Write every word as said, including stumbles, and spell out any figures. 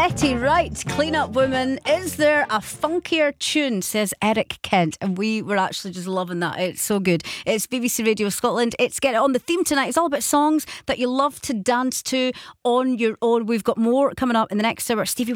Betty Wright, Clean Up Woman. Is there a funkier tune, says Eric Kent. And we were actually just loving that. It's so good. It's B B C Radio Scotland. It's Get It On. The theme tonight is all about songs that you love to dance to on your own. We've got more coming up in the next hour. Stevie